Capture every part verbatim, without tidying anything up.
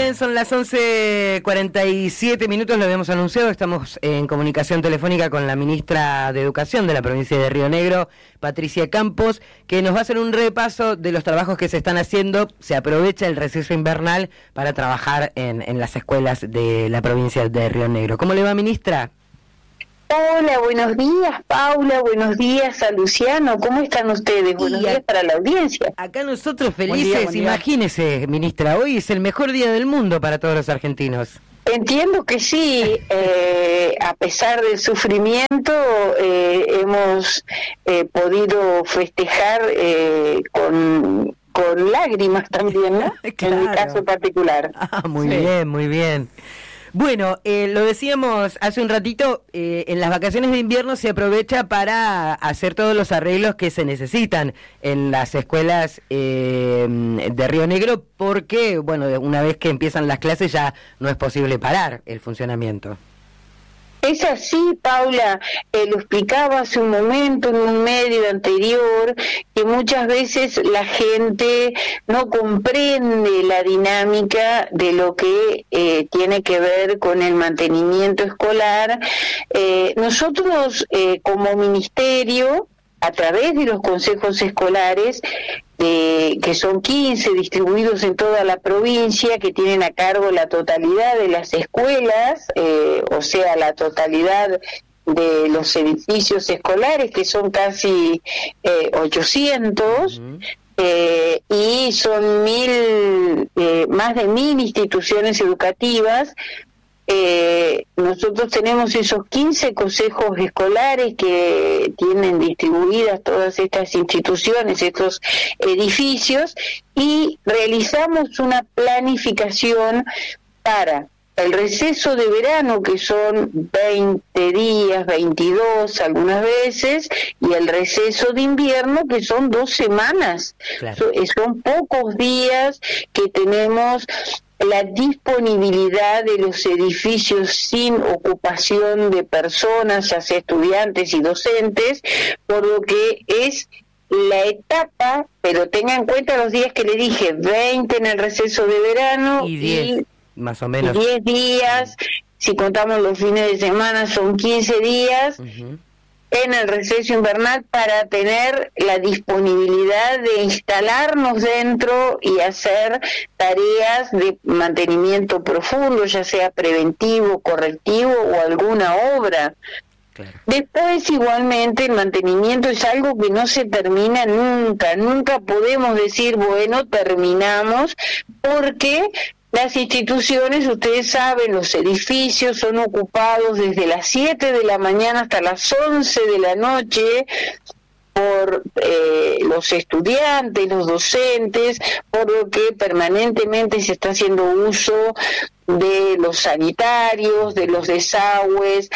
bien, son las once cuarenta y siete minutos, lo habíamos anunciado, estamos en comunicación telefónica con la ministra de Educación de la provincia de Río Negro, Patricia Campos, que nos va a hacer un repaso de los trabajos que se están haciendo. Se aprovecha el receso invernal para trabajar en, en las escuelas de la provincia de Río Negro. ¿Cómo le va, ministra? Hola, buenos días, Paula, buenos días a Luciano, ¿cómo están ustedes? Buenos días para la audiencia. Acá nosotros felices, Buen día, buen día. Imagínese, ministra, hoy es el mejor día del mundo para todos los argentinos. Entiendo que sí, eh, a pesar del sufrimiento, eh, hemos eh, podido festejar eh, con, con lágrimas también, ¿no? Claro. En mi caso particular. Ah, muy Sí. bien, muy bien. Bueno, eh, lo decíamos hace un ratito, eh, en las vacaciones de invierno se aprovecha para hacer todos los arreglos que se necesitan en las escuelas eh, de Río Negro, porque, bueno, una vez que empiezan las clases ya no es posible parar el funcionamiento. Es así, Paula, eh, lo explicaba hace un momento en un medio anterior, que muchas veces la gente no comprende la dinámica de lo que eh, tiene que ver con el mantenimiento escolar. Eh, nosotros, eh, como ministerio, a través de los consejos escolares, eh, que son quince distribuidos en toda la provincia, que tienen a cargo la totalidad de las escuelas, eh, o sea, la totalidad de los edificios escolares, que son casi eh, ochocientos, uh-huh. eh, y son mil, eh, más de mil instituciones educativas. Eh, nosotros tenemos esos quince consejos escolares que tienen distribuidas todas estas instituciones, estos edificios, y realizamos una planificación para el receso de verano, que son veinte días, veintidós algunas veces, y el receso de invierno, que son dos semanas. Claro. So, son pocos días que tenemos la disponibilidad de los edificios sin ocupación de personas, ya sea estudiantes y docentes, por lo que es la etapa, pero tenga en cuenta los días que le dije, veinte en el receso de verano y diez, y más o menos diez días, si contamos los fines de semana son quince días, uh-huh. en el receso invernal, para tener la disponibilidad de instalarnos dentro y hacer tareas de mantenimiento profundo, ya sea preventivo, correctivo o alguna obra. Claro. Después, igualmente, el mantenimiento es algo que no se termina nunca, nunca podemos decir, bueno, terminamos, porque las instituciones, ustedes saben, los edificios son ocupados desde las siete de la mañana hasta las once de la noche por eh, los estudiantes, los docentes, por lo que permanentemente se está haciendo uso de los sanitarios, de los desagües,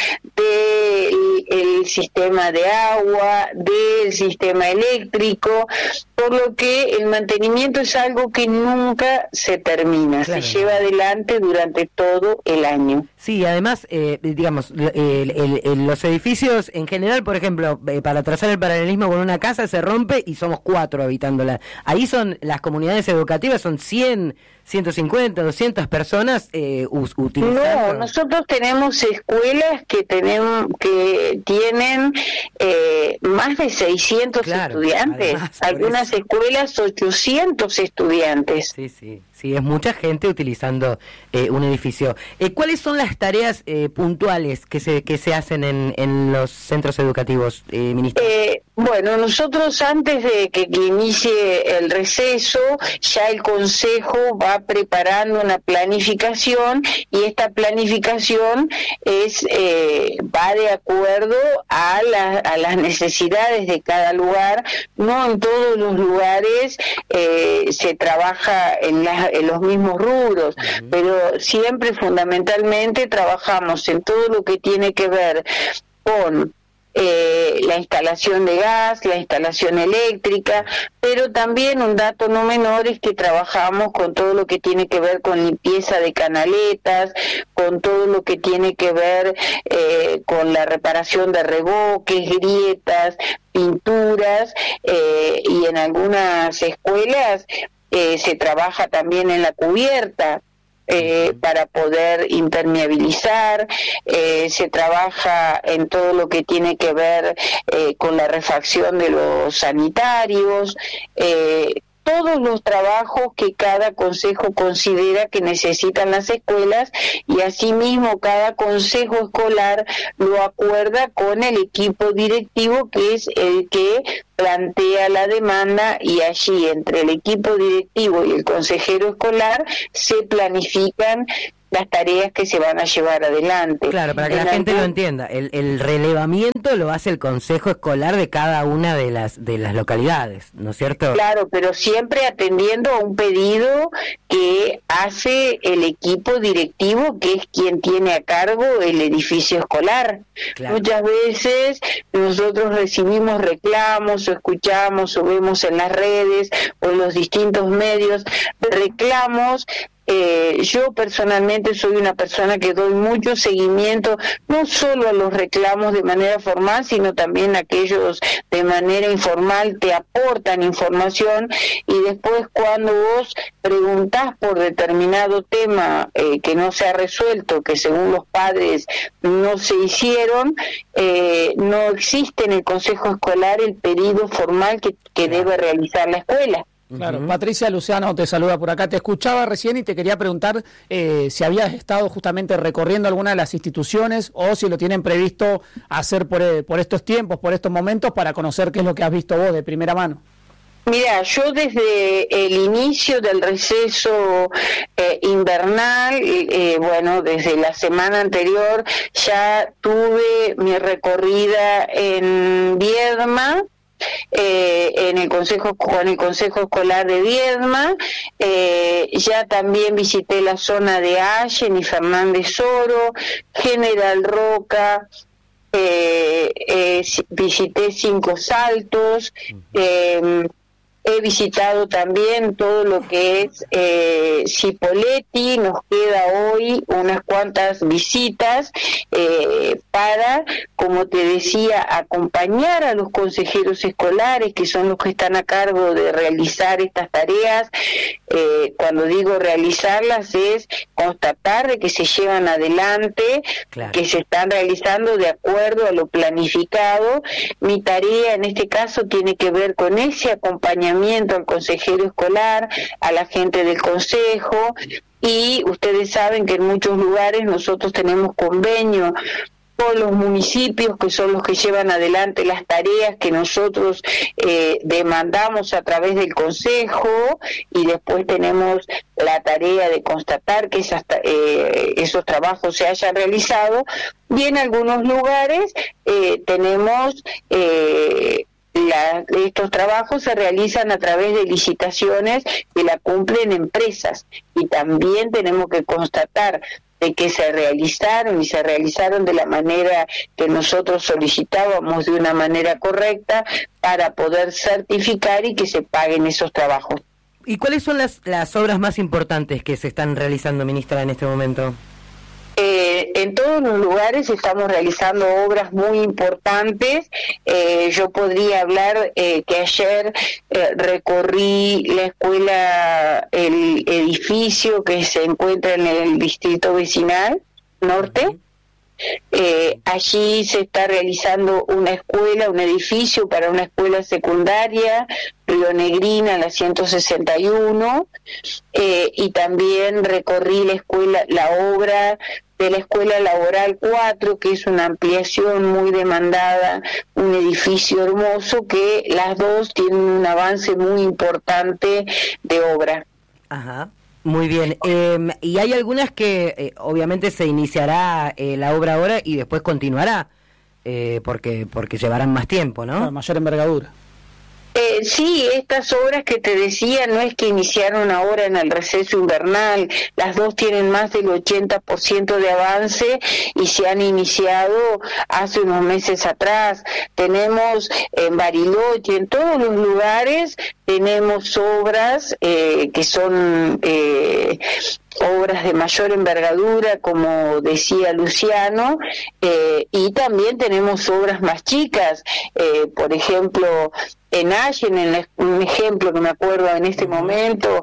del el sistema de agua, del sistema eléctrico, por lo que el mantenimiento es algo que nunca se termina, claro. Se lleva adelante durante todo el año. Sí, además, eh, digamos, el, el, el, los edificios en general, por ejemplo, eh, para trazar el paralelismo con una casa, se rompe y somos cuatro habitándola. Ahí son las comunidades educativas, son cien, ciento cincuenta, doscientas personas eh, utilizando. No, nosotros tenemos escuelas que tenemos que tienen eh, más de seiscientos claro, estudiantes, además, algunas escuelas ochocientos estudiantes. Sí, sí, sí, es mucha gente utilizando eh, un edificio. Eh, ¿Cuáles son las tareas eh, puntuales que se que se hacen en, en los centros educativos, eh, ministra? Eh, bueno, nosotros antes de que, que inicie el receso, ya el Consejo va preparando una planificación, y esta planificación es eh, va de acuerdo a, la, a las necesidades de cada lugar. No en todos los lugares eh, se trabaja en, la, en los mismos rubros, uh-huh. pero siempre fundamentalmente trabajamos en todo lo que tiene que ver con Eh, la instalación de gas, la instalación eléctrica, pero también un dato no menor es que trabajamos con todo lo que tiene que ver con limpieza de canaletas, con todo lo que tiene que ver eh, con la reparación de revoques, grietas, pinturas, eh, y en algunas escuelas eh, se trabaja también en la cubierta. eh, para poder impermeabilizar, eh, se trabaja en todo lo que tiene que ver eh, con la refacción de los sanitarios, eh, todos los trabajos que cada consejo considera que necesitan las escuelas, y asimismo cada consejo escolar lo acuerda con el equipo directivo, que es el que plantea la demanda, y allí entre el equipo directivo y el consejero escolar se planifican las tareas que se van a llevar adelante. Claro, para que la gente lo entienda, el, el relevamiento lo hace el consejo escolar de cada una de las de las localidades, ¿no es cierto? Claro, pero siempre atendiendo a un pedido que hace el equipo directivo, que es quien tiene a cargo el edificio escolar. Claro. Muchas veces nosotros recibimos reclamos o escuchamos o vemos en las redes o en los distintos medios reclamos. Eh, yo personalmente soy una persona que doy mucho seguimiento, no solo a los reclamos de manera formal, sino también a aquellos de manera informal te aportan información, y después cuando vos preguntás por determinado tema eh, que no se ha resuelto, que según los padres no se hicieron, eh, no existe en el consejo escolar el pedido formal que, que debe realizar la escuela. Claro, uh-huh. Patricia, Luciano te saluda por acá. Te escuchaba recién y te quería preguntar eh, si habías estado justamente recorriendo alguna de las instituciones o si lo tienen previsto hacer por, eh, por estos tiempos, por estos momentos, para conocer qué es lo que has visto vos de primera mano. Mira, yo desde el inicio del receso eh, invernal, eh, bueno, desde la semana anterior ya tuve mi recorrida en Viedma, Eh, en el consejo con el consejo escolar de Viedma, eh, ya también visité la zona de Allen y Fernández Oro, General Roca, eh, eh, visité Cinco Saltos, eh, he visitado también todo lo que es eh, Cipolletti. Nos queda hoy unas cuantas visitas eh, para, como te decía, acompañar a los consejeros escolares, que son los que están a cargo de realizar estas tareas. Eh, cuando digo realizarlas es constatar de que se llevan adelante, claro, que se están realizando de acuerdo a lo planificado. Mi tarea en este caso tiene que ver con ese acompañamiento al consejero escolar, a la gente del consejo, y ustedes saben que en muchos lugares nosotros tenemos convenio con los municipios, que son los que llevan adelante las tareas que nosotros eh, demandamos a través del consejo, y después tenemos la tarea de constatar que esas, eh, esos trabajos se hayan realizado, y en algunos lugares eh, tenemos eh, La, estos trabajos se realizan a través de licitaciones que la cumplen empresas, y también tenemos que constatar de que se realizaron y se realizaron de la manera que nosotros solicitábamos, de una manera correcta, para poder certificar y que se paguen esos trabajos. ¿Y cuáles son las, las obras más importantes que se están realizando, ministra, en este momento? Eh, en todos los lugares estamos realizando obras muy importantes. Eh, yo podría hablar eh, que ayer eh, recorrí la escuela, el edificio que se encuentra en el distrito vecinal norte. Eh, allí se está realizando una escuela, un edificio para una escuela secundaria, Rionegrina, la ciento sesenta y uno, eh, y también recorrí la escuela, la obra de la Escuela Laboral cuatro, que es una ampliación muy demandada, un edificio hermoso, que las dos tienen un avance muy importante de obra. Ajá. Muy bien, eh, y hay algunas que eh, obviamente se iniciará eh, la obra ahora y después continuará, eh, porque porque llevarán más tiempo, ¿no? Claro, mayor envergadura. Eh, sí, estas obras que te decía no es que iniciaron ahora en el receso invernal, las dos tienen más del ochenta por ciento de avance y se han iniciado hace unos meses atrás. Tenemos en Bariloche, en todos los lugares, tenemos obras eh, que son eh, obras de mayor envergadura, como decía Luciano, eh, y también tenemos obras más chicas, eh, por ejemplo, en Allen, en un ejemplo que me acuerdo en este momento,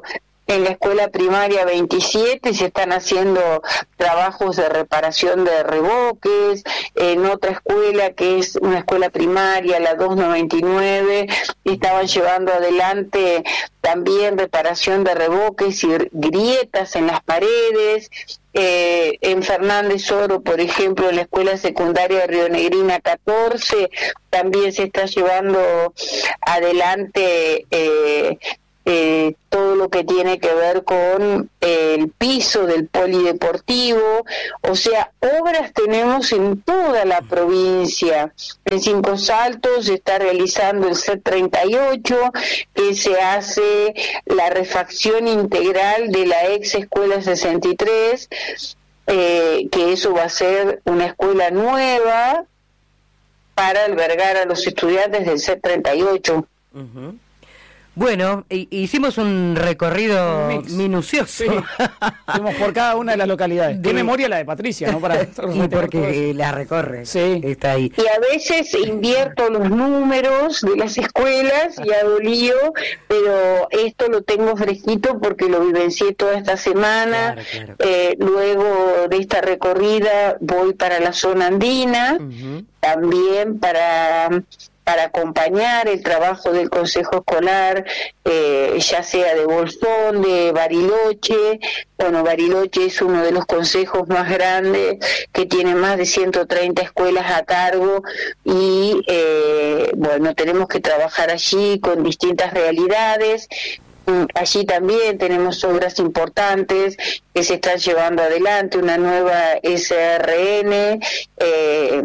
en la escuela primaria veintisiete se están haciendo trabajos de reparación de revoques, en otra escuela que es una escuela primaria, la doscientos noventa y nueve, estaban llevando adelante también reparación de revoques y grietas en las paredes. Eh, en Fernández Oro, por ejemplo, en la escuela secundaria de Rionegrina catorce, también se está llevando adelante eh, eh, todo lo que tiene que ver con eh, el piso del polideportivo. O sea, obras tenemos en toda la provincia. En Cinco Saltos se está realizando el C E T treinta y ocho, que se hace la refacción integral de la ex escuela sesenta y tres, eh, que eso va a ser una escuela nueva para albergar a los estudiantes del C E T treinta y ocho. Uh-huh. Bueno, hicimos un recorrido Mix. minucioso. Sí. Fuimos por cada una de las localidades. De, de memoria la de Patricia, ¿no? Para y porque la recorre. Sí. Está ahí. Y a veces invierto los números de las escuelas y hago lío, pero esto lo tengo fresquito porque lo vivencié toda esta semana. Claro, claro. Eh, luego de esta recorrida voy para la zona andina, uh-huh. también para... para acompañar el trabajo del Consejo Escolar, eh, ya sea de Bolsón, de Bariloche. Bueno, Bariloche es uno de los consejos más grandes, que tiene más de ciento treinta escuelas a cargo, y eh, bueno, tenemos que trabajar allí con distintas realidades. Allí también tenemos obras importantes que se están llevando adelante, una nueva S R N, eh,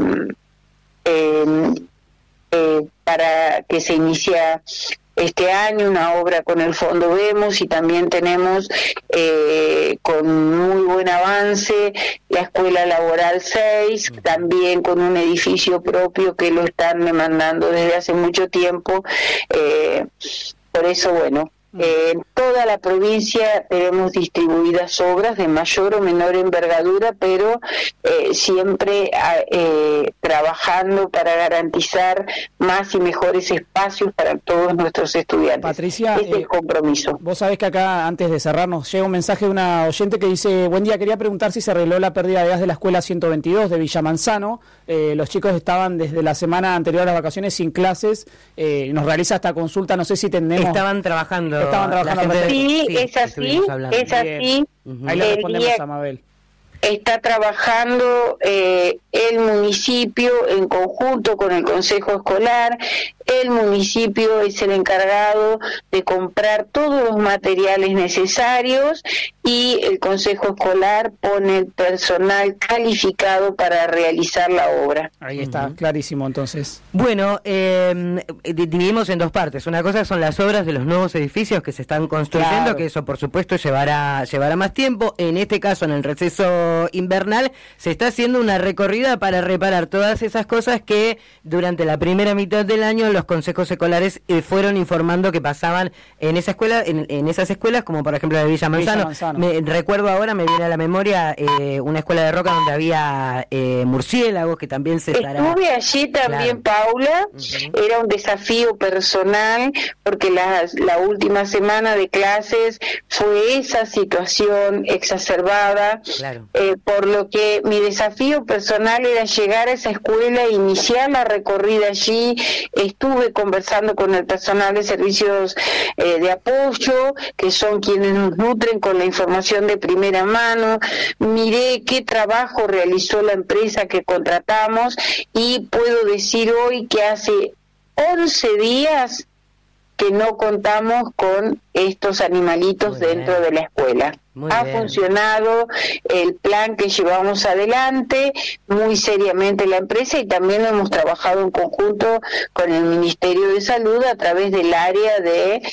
eh, Eh, para que se inicia este año, una obra con el Fondo Vemos, y también tenemos eh, con muy buen avance la Escuela Laboral seis, también con un edificio propio que lo están demandando desde hace mucho tiempo. Eh, por eso, bueno, Eh, en toda la provincia tenemos distribuidas obras de mayor o menor envergadura, pero eh, siempre eh, trabajando para garantizar más y mejores espacios para todos nuestros estudiantes. Patricia, ese es el eh, compromiso. Vos sabés que acá, antes de cerrarnos, llega un mensaje de una oyente que dice: buen día, quería preguntar si se arregló la pérdida de gas de la escuela ciento veintidós de Villa Manzano. Eh, los chicos estaban desde la semana anterior a las vacaciones sin clases. Eh, nos realiza esta consulta, no sé si tenemos... Estaban trabajando. Estaban trabajando. Sí, sí, es así, es así. Uh-huh. Ahí le respondemos a Mabel. Está trabajando eh, el municipio en conjunto con el Consejo Escolar. El municipio es el encargado de comprar todos los materiales necesarios y el Consejo Escolar pone el personal calificado para realizar la obra. Ahí está, uh-huh. Clarísimo entonces. Bueno, eh, dividimos en dos partes. Una cosa son las obras de los nuevos edificios que se están construyendo, claro, que eso por supuesto llevará, llevará más tiempo. En este caso, en el receso invernal, se está haciendo una recorrida para reparar todas esas cosas que durante la primera mitad del año los consejos escolares eh, fueron informando que pasaban en esa escuela, en, en esas escuelas, como por ejemplo la de Villa Manzano. Villa Manzano. Me, recuerdo ahora, me viene a la memoria eh, una escuela de Roca donde había eh, murciélagos, que también se estará... Estuve allí también, claro. Paula, uh-huh. Era un desafío personal, porque la, la última semana de clases fue esa situación exacerbada, claro. eh, por lo que mi desafío personal era llegar a esa escuela e iniciar la recorrida allí. Estuve conversando con el personal de servicios eh, de apoyo, que son quienes nos nutren con la información de primera mano. Miré qué trabajo realizó la empresa que contratamos y puedo decir hoy que hace once días que no contamos con estos animalitos Muy dentro bien. de la escuela. Muy ha bien. funcionado el plan que llevamos adelante muy seriamente la empresa, y también hemos trabajado en conjunto con el Ministerio de Salud a través del área de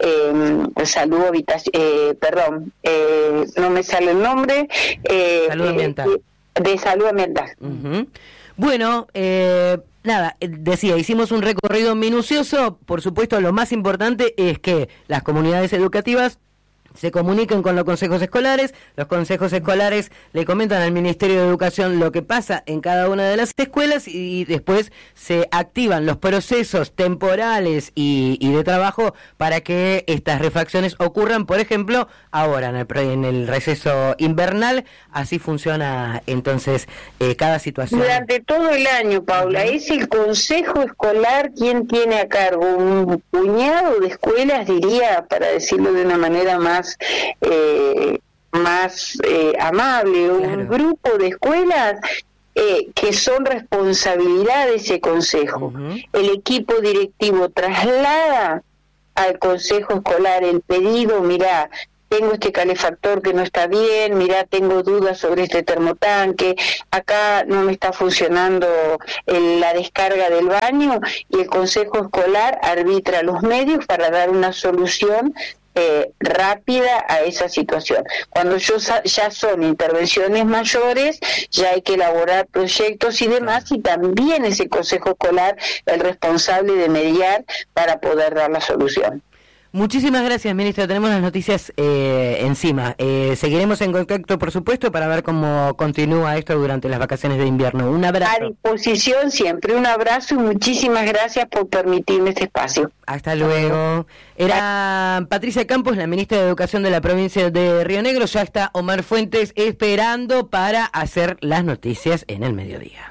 eh, salud habitación, eh, perdón, eh, no me sale el nombre, eh, salud ambiental. Eh, de salud ambiental. Uh-huh. Bueno, eh, nada, decía, hicimos un recorrido minucioso. Por supuesto, lo más importante es que las comunidades educativas se comuniquen con los consejos escolares, los consejos escolares le comentan al Ministerio de Educación lo que pasa en cada una de las escuelas y después se activan los procesos temporales y, y de trabajo para que estas refacciones ocurran, por ejemplo, ahora en el, en el receso invernal. Así funciona entonces eh, cada situación. Durante todo el año, Paula, es el consejo escolar quien tiene a cargo un puñado de escuelas, diría, para decirlo de una manera más Eh, más eh, amable, un claro. grupo de escuelas eh, que son responsabilidad de ese consejo. Uh-huh. El equipo directivo traslada al consejo escolar el pedido, mirá, tengo este calefactor que no está bien, mirá, tengo dudas sobre este termotanque, acá no me está funcionando el, la descarga del baño, y el consejo escolar arbitra los medios para dar una solución Eh, rápida a esa situación. Cuando yo sa- ya son intervenciones mayores, ya hay que elaborar proyectos y demás, y también es el consejo escolar el responsable de mediar para poder dar la solución. Muchísimas gracias, ministra. Tenemos las noticias eh, encima. Eh, seguiremos en contacto, por supuesto, para ver cómo continúa esto durante las vacaciones de invierno. Un abrazo. A disposición siempre. Un abrazo y muchísimas gracias por permitirme este espacio. Hasta luego. Era Patricia Campos, la ministra de Educación de la provincia de Río Negro. Ya está Omar Fuentes esperando para hacer las noticias en el mediodía.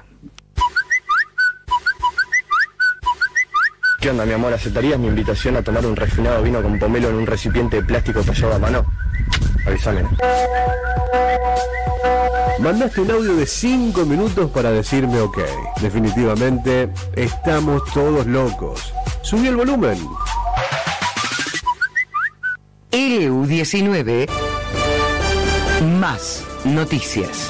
¿Qué onda, mi amor? ¿Aceptarías mi invitación a tomar un refinado vino con pomelo en un recipiente de plástico tallado a mano? Avísame. Mandaste un audio de cinco minutos para decirme ok. Definitivamente, estamos todos locos. Subí el volumen. L U diecinueve Más noticias.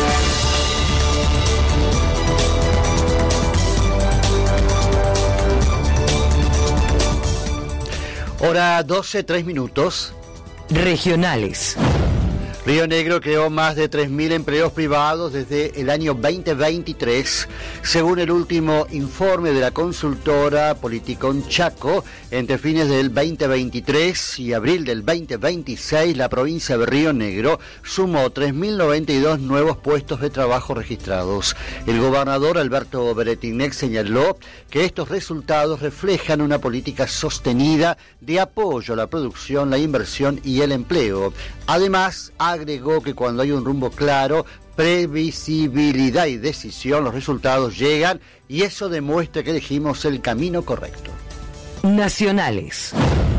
Hora doce, tres minutos. Regionales. Río Negro creó más de tres mil empleos privados desde el año veinte veintitrés, según el último informe de la consultora Politicon Chaco. Entre fines del veinte veintitrés y abril del veinte veintiséis, la provincia de Río Negro sumó tres mil noventa y dos nuevos puestos de trabajo registrados. El gobernador Alberto Beretinec señaló que estos resultados reflejan una política sostenida de apoyo a la producción, la inversión y el empleo. Además, agregó que cuando hay un rumbo claro, previsibilidad y decisión, los resultados llegan, y eso demuestra que elegimos el camino correcto. Nacionales.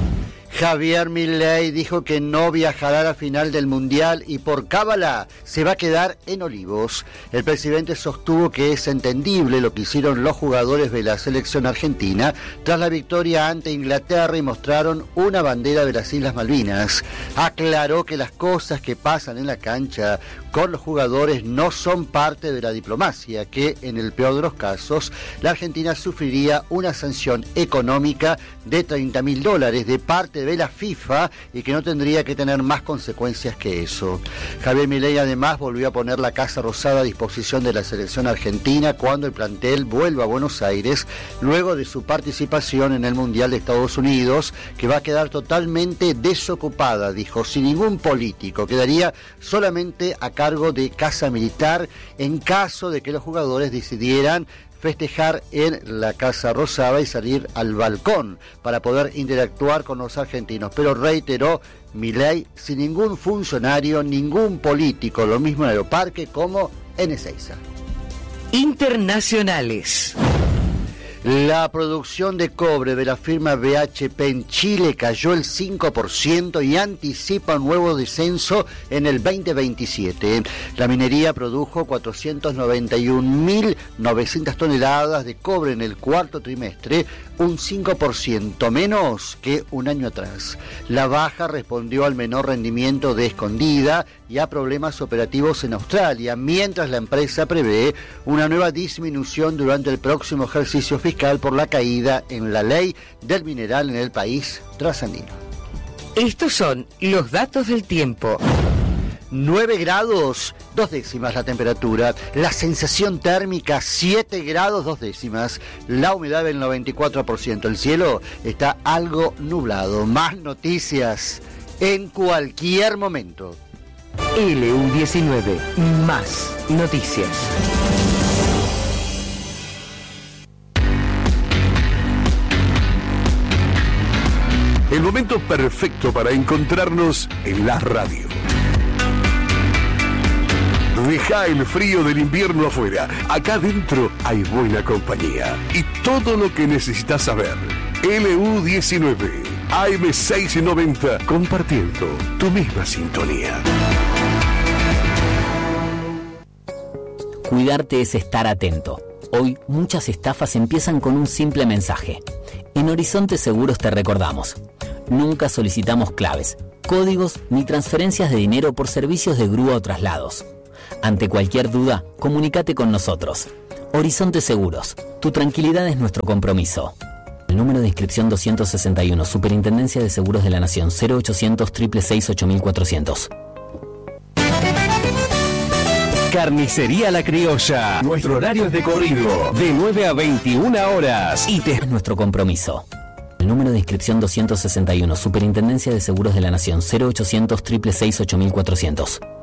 Javier Milei dijo que no viajará a la final del Mundial y por cábala se va a quedar en Olivos. El presidente sostuvo que es entendible lo que hicieron los jugadores de la selección argentina tras la victoria ante Inglaterra y mostraron una bandera de las Islas Malvinas. Aclaró que las cosas que pasan en la cancha con los jugadores no son parte de la diplomacia, que en el peor de los casos la Argentina sufriría una sanción económica de treinta mil dólares de parte de la FIFA y que no tendría que tener más consecuencias que eso. Javier Milei además volvió a poner la Casa Rosada a disposición de la selección argentina cuando el plantel vuelva a Buenos Aires luego de su participación en el Mundial de Estados Unidos, que va a quedar totalmente desocupada, dijo, sin ningún político, quedaría solamente a cargo de Casa Militar en caso de que los jugadores decidieran festejar en la Casa Rosada y salir al balcón para poder interactuar con los argentinos. Pero reiteró Milei, sin ningún funcionario, ningún político, lo mismo en Aeroparque como en Ezeiza. Internacionales. La producción de cobre de la firma B H P en Chile cayó el cinco por ciento y anticipa un nuevo descenso en el veinte veintisiete. La minería produjo cuatrocientas noventa y un mil novecientas toneladas de cobre en el cuarto trimestre, un cinco por ciento menos que un año atrás. La baja respondió al menor rendimiento de Escondida y a problemas operativos en Australia, mientras la empresa prevé una nueva disminución durante el próximo ejercicio fiscal por la caída en la ley del mineral en el país trasandino. Estos son los datos del tiempo. nueve grados, dos décimas la temperatura. La sensación térmica, siete grados, dos décimas. La humedad del noventa y cuatro por ciento. El cielo está algo nublado. Más noticias en cualquier momento. L U diecinueve, más noticias. El momento perfecto para encontrarnos en la radio. Deja el frío del invierno afuera. Acá adentro hay buena compañía y todo lo que necesitas saber. L U diecinueve, A M seiscientos noventa, compartiendo tu misma sintonía. Cuidarte es estar atento. Hoy muchas estafas empiezan con un simple mensaje. En Horizonte Seguros te recordamos: nunca solicitamos claves, códigos ni transferencias de dinero por servicios de grúa o traslados. Ante cualquier duda, comunícate con nosotros. Horizonte Seguros, tu tranquilidad es nuestro compromiso. El número de inscripción doscientos sesenta y uno, Superintendencia de Seguros de la Nación, cero ochocientos, seiscientos sesenta y seis, ocho mil cuatrocientos. Carnicería La Criolla. Nuestro horario es de corrido, de nueve a veintiuna horas. Y te es nuestro compromiso. El número de inscripción doscientos sesenta y uno, Superintendencia de Seguros de la Nación, cero ochocientos, seiscientos sesenta y seis, ocho mil cuatrocientos.